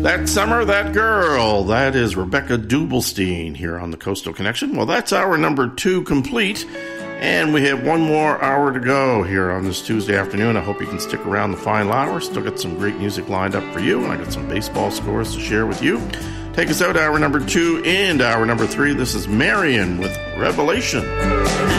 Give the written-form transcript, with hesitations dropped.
That Summer, That Girl. That is Rebecca Dubelstein here on the Coastal Connection. Well, that's hour number 2 complete, and we have one more hour to go here on this Tuesday afternoon. I hope you can stick around the final hour. Still got some great music lined up for you, and I got some baseball scores to share with you. Take us out hour number 2 and hour number 3. This is Marion with Revelation.